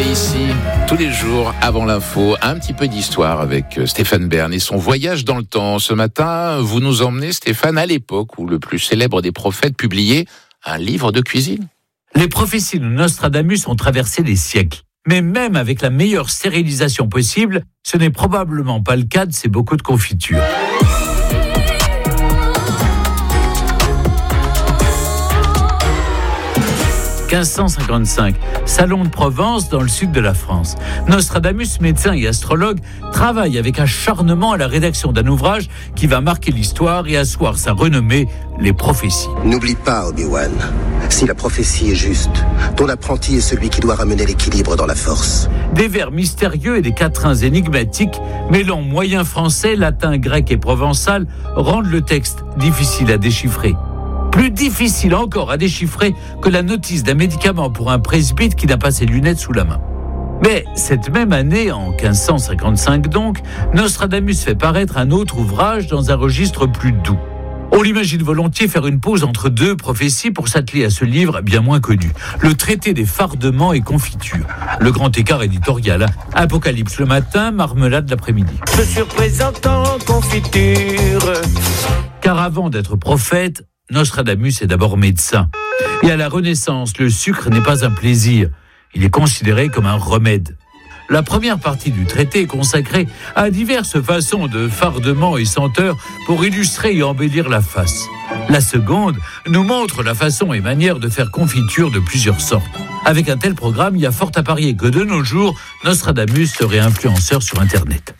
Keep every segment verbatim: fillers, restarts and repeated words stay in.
Et ici, tous les jours, avant l'info, un petit peu d'histoire avec Stéphane Bern et son voyage dans le temps. Ce matin, vous nous emmenez, Stéphane, à l'époque où le plus célèbre des prophètes publiait un livre de cuisine. Les prophéties de Nostradamus ont traversé des siècles. Mais même avec la meilleure stérilisation possible, ce n'est probablement pas le cas de ces bocaux de confiture. quinze cent cinquante-cinq, Salon de Provence dans le sud de la France. Nostradamus, médecin et astrologue, travaille avec acharnement à la rédaction d'un ouvrage qui va marquer l'histoire et asseoir sa renommée, les prophéties. N'oublie pas, Obi-Wan, si la prophétie est juste, ton apprenti est celui qui doit ramener l'équilibre dans la force. Des vers mystérieux et des quatrains énigmatiques, mêlant moyen français, latin, grec et provençal, rendent le texte difficile à déchiffrer. Plus difficile encore à déchiffrer que la notice d'un médicament pour un presbyte qui n'a pas ses lunettes sous la main. Mais cette même année, en quinze cent cinquante-cinq donc, Nostradamus fait paraître un autre ouvrage dans un registre plus doux. On l'imagine volontiers faire une pause entre deux prophéties pour s'atteler à ce livre bien moins connu, le traité des fardements et confitures. Le grand écart éditorial, Apocalypse le matin, marmelade l'après-midi. Je suis représentant confiture. Car avant d'être prophète, Nostradamus est d'abord médecin. Et à la Renaissance, le sucre n'est pas un plaisir, il est considéré comme un remède. La première partie du traité est consacrée à diverses façons de fardements et senteurs pour illustrer et embellir la face. La seconde nous montre la façon et manière de faire confiture de plusieurs sortes. Avec un tel programme, il y a fort à parier que de nos jours, Nostradamus serait influenceur sur Internet.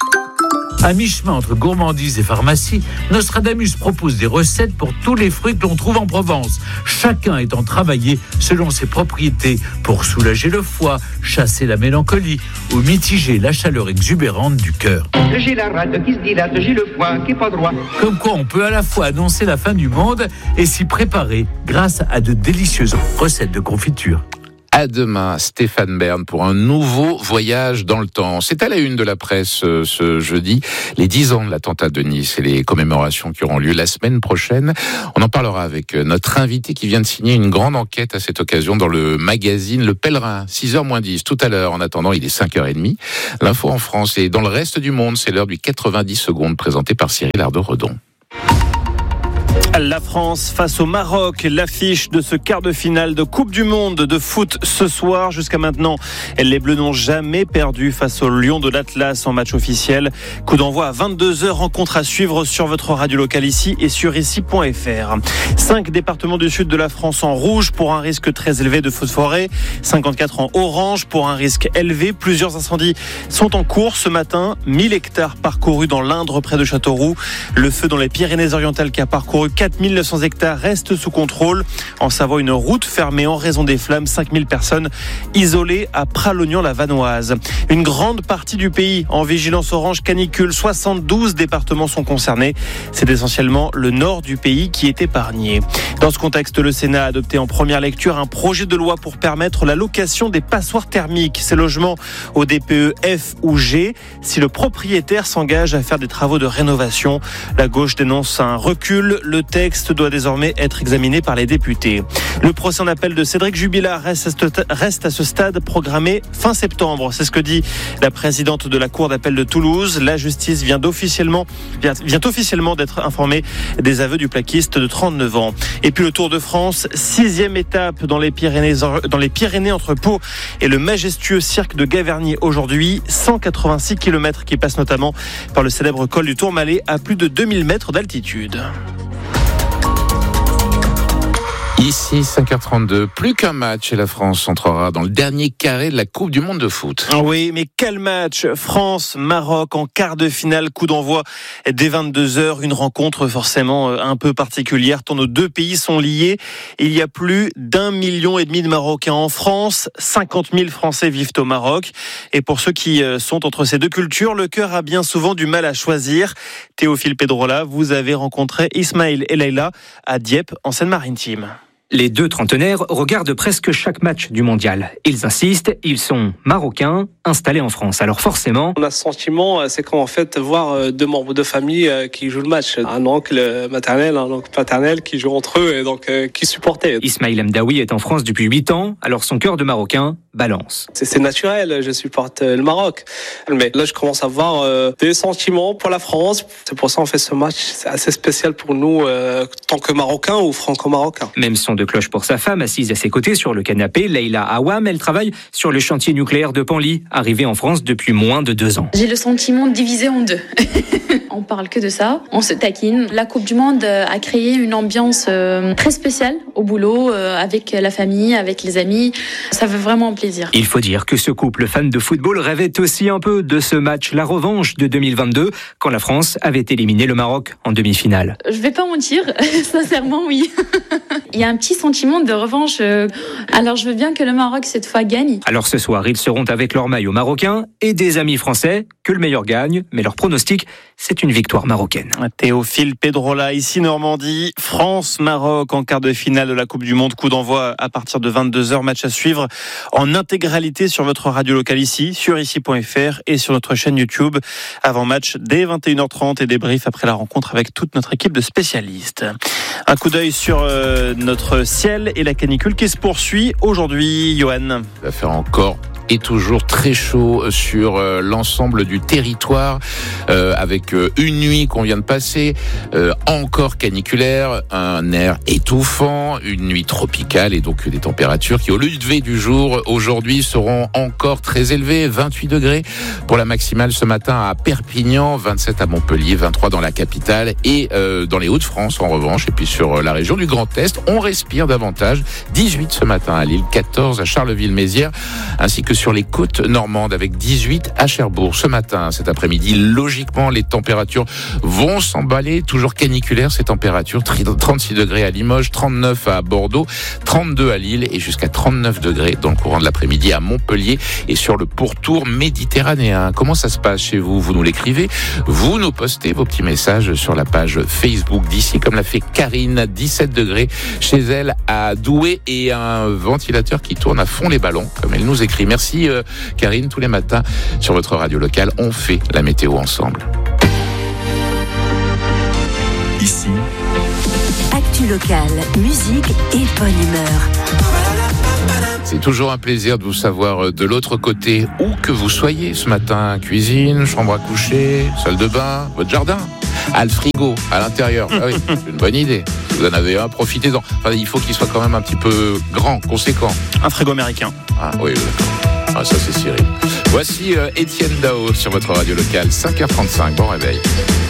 À mi-chemin entre gourmandise et pharmacie, Nostradamus propose des recettes pour tous les fruits que l'on trouve en Provence, chacun étant travaillé selon ses propriétés pour soulager le foie, chasser la mélancolie ou mitiger la chaleur exubérante du cœur. J'ai la rate qui se dilate, j'ai le foie qui est pas droit. Comme quoi on peut à la fois annoncer la fin du monde et s'y préparer grâce à de délicieuses recettes de confiture. À demain, Stéphane Bern pour un nouveau voyage dans le temps. C'est à la une de la presse euh, ce jeudi, les dix ans de l'attentat de Nice et les commémorations qui auront lieu la semaine prochaine. On en parlera avec notre invité qui vient de signer une grande enquête à cette occasion dans le magazine Le Pèlerin, six heures moins dix tout à l'heure. En attendant, il est cinq heures trente. L'info en France et dans le reste du monde, c'est l'heure du quatre-vingt-dix secondes présenté par Cyril Ardo-Redon. La France face au Maroc, l'affiche de ce quart de finale de Coupe du Monde de foot ce soir. Jusqu'à maintenant, les Bleus n'ont jamais perdu face aux Lions de l'Atlas en match officiel. Coup d'envoi à vingt-deux heures, rencontre à suivre sur votre radio locale ici et sur ici point f r. Cinq départements du sud de la France en rouge pour un risque très élevé de feux de forêt. cinquante-quatre en orange pour un risque élevé. Plusieurs incendies sont en cours ce matin. mille hectares parcourus dans l'Indre près de Châteauroux. Le feu dans les Pyrénées-Orientales qui a parcouru quatre mille neuf cents hectares reste sous contrôle. En Savoie, une route fermée en raison des flammes. cinq mille personnes isolées à Pralognan-la-Vanoise. Une grande partie du pays en vigilance orange canicule. soixante-douze départements sont concernés. C'est essentiellement le nord du pays qui est épargné. Dans ce contexte, le Sénat a adopté en première lecture un projet de loi pour permettre la location des passoires thermiques. Ces logements au D P E F ou G, si le propriétaire s'engage à faire des travaux de rénovation. La gauche dénonce un recul. Le texte doit désormais être examiné par les députés. Le procès en appel de Cédric Jubilard reste à ce stade programmé fin septembre. C'est ce que dit la présidente de la Cour d'appel de Toulouse. La justice vient officiellement, vient, vient officiellement d'être informée des aveux du plaquiste de trente-neuf ans. Et puis le Tour de France, sixième étape dans les Pyrénées, dans les Pyrénées entre Pau et le majestueux cirque de Gaverny aujourd'hui. cent quatre-vingt-six kilomètres qui passent notamment par le célèbre col du Tourmalet à plus de deux mille mètres d'altitude. Ici, cinq heures trente-deux, plus qu'un match et la France entrera dans le dernier carré de la Coupe du Monde de foot. Oui, mais quel match! France-Maroc en quart de finale, coup d'envoi dès vingt-deux heures. Une rencontre forcément un peu particulière tant nos deux pays sont liés. Il y a plus d'un million et demi de Marocains en France, cinquante mille Français vivent au Maroc. Et pour ceux qui sont entre ces deux cultures, le cœur a bien souvent du mal à choisir. Théophile Pedrola, vous avez rencontré Ismaël et Leïla à Dieppe, en Seine-Maritime. Les deux trentenaires regardent presque chaque match du mondial. Ils insistent, ils sont marocains installés en France. Alors forcément, on a ce sentiment, c'est comme en fait voir deux membres de famille qui jouent le match. Un oncle maternel, un oncle paternel qui jouent entre eux et donc qui supportaient. Ismail Mdaoui est en France depuis huit ans, alors son cœur de Marocain balance. C'est, c'est naturel, je supporte le Maroc. Mais là, je commence à avoir euh, des sentiments pour la France. C'est pour ça qu'on fait ce match. C'est assez spécial pour nous, euh, tant que Marocains ou franco-marocains. Même son de cloche pour sa femme, assise à ses côtés sur le canapé, Leïla Awam, elle travaille sur le chantier nucléaire de Penly, arrivée en France depuis moins de deux ans. J'ai le sentiment divisé en deux. On parle que de ça, on se taquine. La Coupe du Monde a créé une ambiance euh, très spéciale au boulot, euh, avec la famille, avec les amis. Ça fait vraiment plaisir. Il faut dire que ce couple fan de football rêvait aussi un peu de ce match, la revanche de deux mille vingt-deux, quand la France avait éliminé le Maroc en demi-finale. Je vais pas mentir, sincèrement oui. Il y a un petit sentiment de revanche. Alors je veux bien que le Maroc cette fois gagne. Alors ce soir, ils seront avec leur maillot marocain et des amis français, que le meilleur gagne, mais leur pronostic, c'est une victoire marocaine. Théophile Pedrola, ici Normandie, France-Maroc en quart de finale de la Coupe du Monde. Coup d'envoi à partir de vingt-deux heures, match à suivre en intégralité sur votre radio locale ici, sur ici point f r et sur notre chaîne YouTube. Avant match dès vingt et une heures trente et débrief après la rencontre avec toute notre équipe de spécialistes. Un coup d'œil sur euh, notre ciel et la canicule qui se poursuit aujourd'hui, Johan. Ça va faire encore et toujours très chaud sur euh, l'ensemble du territoire, euh, avec euh, une nuit qu'on vient de passer, euh, encore caniculaire, un air étouffant, une nuit tropicale et donc des températures qui, au lever du jour, aujourd'hui seront encore très élevées. vingt-huit degrés pour la maximale ce matin à Perpignan, vingt-sept à Montpellier, vingt-trois dans la capitale et euh, dans les Hauts-de-France en revanche. Et puis sur la région du Grand Est, on respire davantage. dix-huit ce matin à Lille, quatorze à Charleville-Mézières, ainsi que sur les côtes normandes avec dix-huit à Cherbourg ce matin. Cet après-midi, logiquement, les températures vont s'emballer. Toujours caniculaire ces températures. trente-six degrés à Limoges, trente-neuf à Bordeaux, trente-deux à Lille et jusqu'à trente-neuf degrés dans le courant de l'après-midi à Montpellier et sur le pourtour méditerranéen. Comment ça se passe chez vous? Vous nous l'écrivez, vous nous postez vos petits messages sur la page Facebook d'ici, comme l'a fait Karine, dix-sept degrés chez elle à Douai et un ventilateur qui tourne à fond les ballons, comme elle nous écrit. Merci euh, Karine, tous les matins sur votre radio locale, on fait la météo ensemble. Ici, actu locale, musique et bonne humeur. C'est toujours un plaisir de vous savoir de l'autre côté, où que vous soyez ce matin. Cuisine, chambre à coucher, salle de bain, votre jardin. À le frigo, à l'intérieur. Ah oui, c'est une bonne idée. Si vous en avez un, profitez-en. Enfin, il faut qu'il soit quand même un petit peu grand, conséquent. Un frigo américain. Ah oui, d'accord. Ah, ça c'est Cyril. Voici euh, Étienne Dao sur votre radio locale, cinq heures trente-cinq. Bon réveil.